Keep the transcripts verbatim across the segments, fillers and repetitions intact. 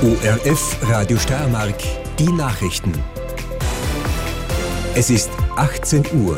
O R F Radio Steiermark, die Nachrichten. Es ist achtzehn Uhr.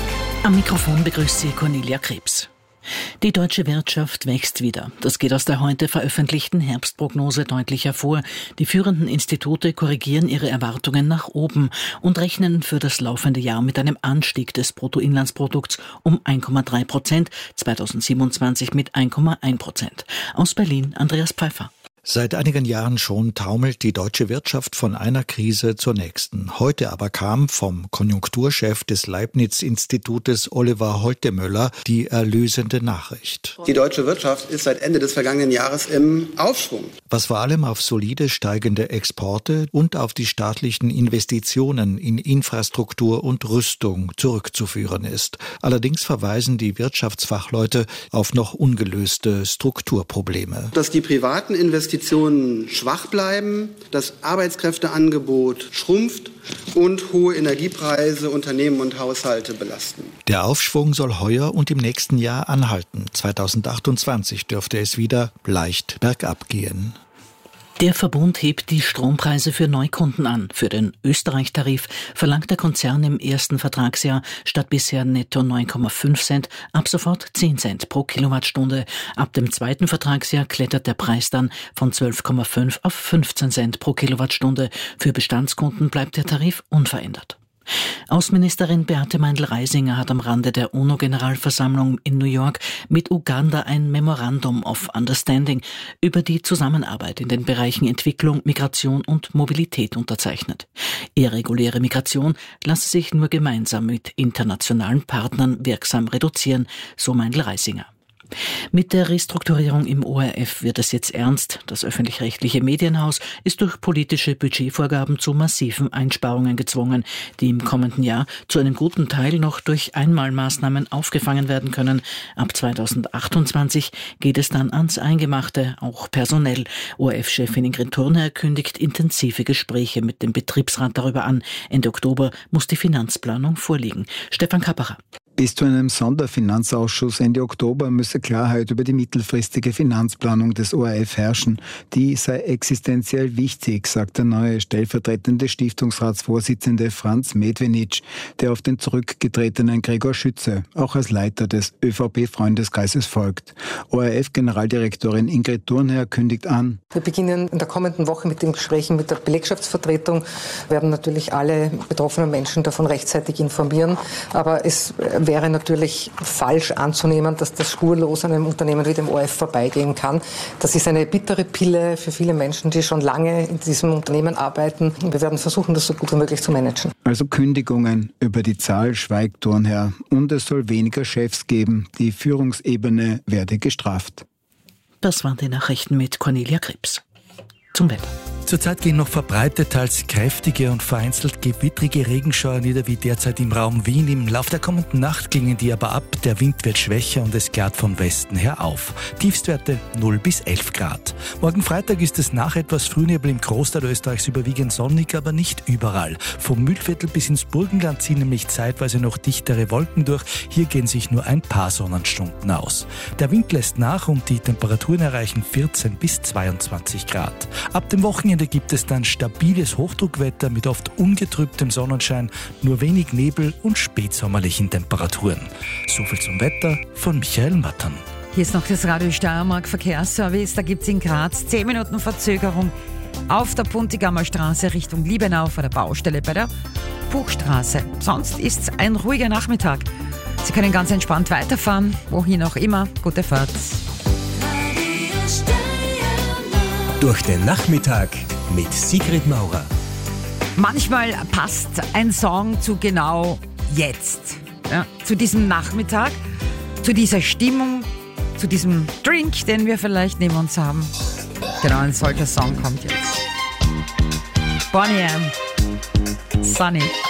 Am Mikrofon begrüßt Sie Cornelia Krebs. Die deutsche Wirtschaft wächst wieder. Das geht aus der heute veröffentlichten Herbstprognose deutlich hervor. Die führenden Institute korrigieren ihre Erwartungen nach oben und rechnen für das laufende Jahr mit einem Anstieg des Bruttoinlandsprodukts um eins Komma drei Prozent, zweitausendsiebenundzwanzig mit eins Komma eins Prozent. Aus Berlin Andreas Pfeiffer. Seit einigen Jahren schon taumelt die deutsche Wirtschaft von einer Krise zur nächsten. Heute aber kam vom Konjunkturchef des Leibniz-Institutes Oliver Holtemöller die erlösende Nachricht. Die deutsche Wirtschaft ist seit Ende des vergangenen Jahres im Aufschwung. Was vor allem auf solide steigende Exporte und auf die staatlichen Investitionen in Infrastruktur und Rüstung zurückzuführen ist. Allerdings verweisen die Wirtschaftsfachleute auf noch ungelöste Strukturprobleme. Dass die privaten Investitionen Investitionen schwach bleiben, das Arbeitskräfteangebot schrumpft und hohe Energiepreise Unternehmen und Haushalte belasten. Der Aufschwung soll heuer und im nächsten Jahr anhalten. zweitausendachtundzwanzig dürfte es wieder leicht bergab gehen. Der Verbund hebt die Strompreise für Neukunden an. Für den Österreich-Tarif verlangt der Konzern im ersten Vertragsjahr statt bisher netto neun Komma fünf Cent ab sofort zehn Cent pro Kilowattstunde. Ab dem zweiten Vertragsjahr klettert der Preis dann von zwölf Komma fünf auf fünfzehn Cent pro Kilowattstunde. Für Bestandskunden bleibt der Tarif unverändert. Außenministerin Beate Meindl-Reisinger hat am Rande der UNO-Generalversammlung in New York mit Uganda ein Memorandum of Understanding über die Zusammenarbeit in den Bereichen Entwicklung, Migration und Mobilität unterzeichnet. Irreguläre Migration lasse sich nur gemeinsam mit internationalen Partnern wirksam reduzieren, so Meindl-Reisinger. Mit der Restrukturierung im O R F wird es jetzt ernst. Das öffentlich-rechtliche Medienhaus ist durch politische Budgetvorgaben zu massiven Einsparungen gezwungen, die im kommenden Jahr zu einem guten Teil noch durch Einmalmaßnahmen aufgefangen werden können. Ab zweitausendachtundzwanzig geht es dann ans Eingemachte, auch personell. O R F-Chefin Ingrid Thurnherr kündigt intensive Gespräche mit dem Betriebsrat darüber an. Ende Oktober muss die Finanzplanung vorliegen. Stefan Kapperer. Bis zu einem Sonderfinanzausschuss Ende Oktober müsse Klarheit über die mittelfristige Finanzplanung des O R F herrschen. Die sei existenziell wichtig, sagt der neue stellvertretende Stiftungsratsvorsitzende Franz Medvenic, der auf den zurückgetretenen Gregor Schütze auch als Leiter des ÖVP-Freundeskreises folgt. O R F-Generaldirektorin Ingrid Thurnherr kündigt an: Wir beginnen in der kommenden Woche mit den Gesprächen mit der Belegschaftsvertretung, werden natürlich alle betroffenen Menschen davon rechtzeitig informieren, aber es wäre natürlich falsch anzunehmen, dass das spurlos an einem Unternehmen wie dem O R F vorbeigehen kann. Das ist eine bittere Pille für viele Menschen, die schon lange in diesem Unternehmen arbeiten. Wir werden versuchen, das so gut wie möglich zu managen. Also Kündigungen, über die Zahl schweigt Thurnherr. Und es soll weniger Chefs geben. Die Führungsebene werde gestraft. Das waren die Nachrichten mit Cornelia Krebs. Zum Wetter. Zurzeit gehen noch verbreitet teils kräftige und vereinzelt gewittrige Regenschauer nieder wie derzeit im Raum Wien. Im Lauf der kommenden Nacht klingen die aber ab. Der Wind wird schwächer und es klart von Westen her auf. Tiefstwerte null bis elf Grad. Morgen Freitag ist es nach etwas Frühnebel im Großteil Österreichs überwiegend sonnig, aber nicht überall. Vom Mühlviertel bis ins Burgenland ziehen nämlich zeitweise noch dichtere Wolken durch. Hier gehen sich nur ein paar Sonnenstunden aus. Der Wind lässt nach und die Temperaturen erreichen vierzehn bis zweiundzwanzig Grad. Ab dem Wochenende gibt es dann stabiles Hochdruckwetter mit oft ungetrübtem Sonnenschein, nur wenig Nebel und spätsommerlichen Temperaturen. Soviel zum Wetter von Michael Mattern. Hier ist noch das Radio Steiermark Verkehrsservice. Da gibt es in Graz zehn Minuten Verzögerung auf der Puntigammer Straße Richtung Liebenau vor der Baustelle bei der Buchstraße. Sonst ist es ein ruhiger Nachmittag. Sie können ganz entspannt weiterfahren, wohin auch immer. Gute Fahrt. Durch den Nachmittag mit Sigrid Maurer. Manchmal passt ein Song zu genau jetzt, ja, zu diesem Nachmittag, zu dieser Stimmung, zu diesem Drink, den wir vielleicht neben uns haben. Genau, ein solcher Song kommt jetzt. Bonnie M. Sunny.